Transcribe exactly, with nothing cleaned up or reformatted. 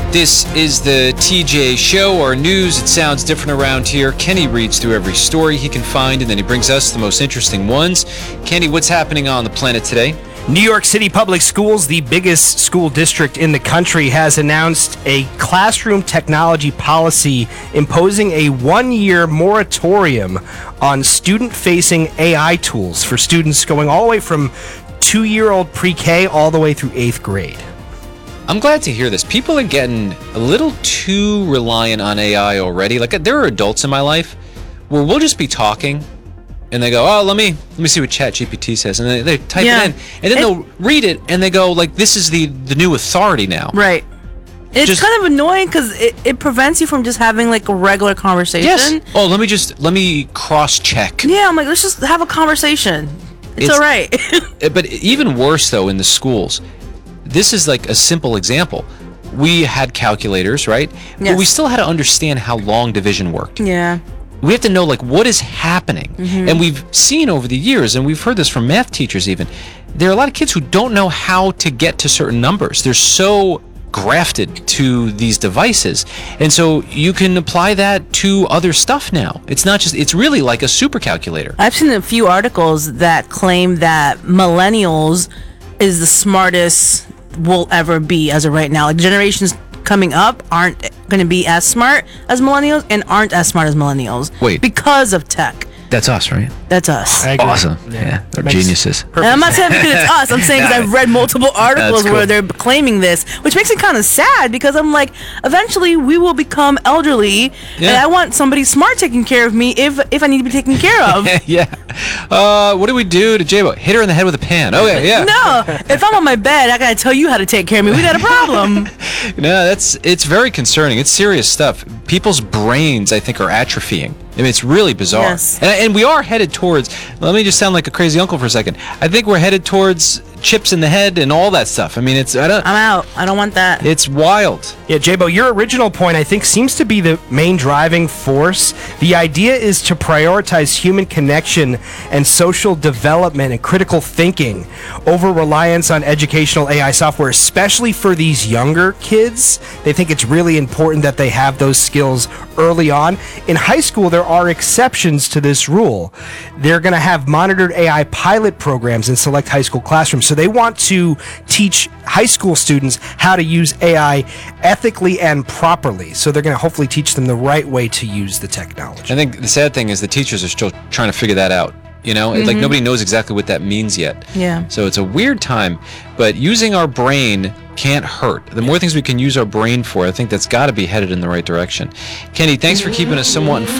This is the T J Show, our news. It sounds different around here. Kenny reads through every story he can find, and then he brings us the most interesting ones. Kenny, what's happening on the planet today? New York City Public Schools, the biggest school district in the country, has announced a classroom technology policy imposing a one-year moratorium on student-facing A I tools for students going all the way from two-year-old pre-K all the way through eighth grade. I'm glad to hear this. People are getting a little too reliant on A I already. Like, there are adults in my life where we'll just be talking, and they go, "Oh, let me let me see what Chat G P T says," and they, they type Yeah. it in, and then It- they'll read it, and they go, "Like, this is the the new authority now." Right. It's Just- kind of annoying because it, it prevents you from just having like a regular conversation. Yes. Oh, let me just let me cross check. Yeah, I'm like, let's just have a conversation. It's, It's- all right. But even worse, though, in the schools, this is like a simple example. We had calculators, right? But Yes. we still had to understand how long division worked. Yeah. We have to know, like, what is happening. Mm-hmm. And we've seen over the years, and we've heard this from math teachers even, there are a lot of kids who don't know how to get to certain numbers. They're so grafted to these devices. And so you can apply that to other stuff now. It's not just, it's really like a super calculator. I've seen a few articles that claim that millennials is the smartest we'll ever be as of right now. Like generations coming up aren't going to be as smart as millennials and aren't as smart as millennials. Wait. Because of tech. That's us, right? That's us. I agree. Awesome. Yeah, they're Makes geniuses. And I'm not saying because it's us. I'm saying because I've read multiple articles cool. where they're claiming this, which makes it kind of sad because I'm like, eventually we will become elderly, and Yeah. I want somebody smart taking care of me if if I need to be taken care of. Yeah. Uh, what do we do to J-Bo? Hit her in the head with a pan. Okay, yeah. No, if I'm on my bed, I gotta tell you how to take care of me. We got a problem. No, that's it's very concerning. It's serious stuff. People's brains, I think, are atrophying. I mean, it's really bizarre. Yes. And, and we are headed towards, let me just sound like a crazy uncle for a second. I think we're headed towards chips in the head and all that stuff. I mean, it's I don't, I'm out. I don't want that. it's wild. Yeah, J-Bo, your original point, I think, seems to be the main driving force. The idea is to prioritize human connection and social development and critical thinking over reliance on educational A I software, especially for these younger kids. They think it's really important that they have those skills early on. In high school, there are exceptions to this rule. They're going to have monitored A I pilot programs in select high school classrooms. So they want to teach high school students how to use A I ethically and properly. So they're going to hopefully teach them the right way to use the technology. I think the sad thing is the teachers are still trying to figure that out. You know, It's like nobody knows exactly what that means yet. Yeah. So it's a weird time, but using our brain can't hurt. The more things we can use our brain for, I think that's got to be headed in the right direction. Kenny, thanks for keeping us somewhat informed.